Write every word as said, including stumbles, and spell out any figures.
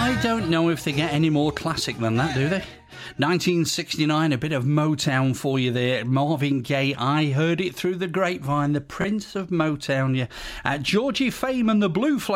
I don't know if they get any more classic than that, do they? nineteen sixty-nine, a bit of Motown for you there. Marvin Gaye, I Heard It Through the Grapevine, the Prince of Motown, yeah. Uh, Georgie Fame and the Blue Flakes.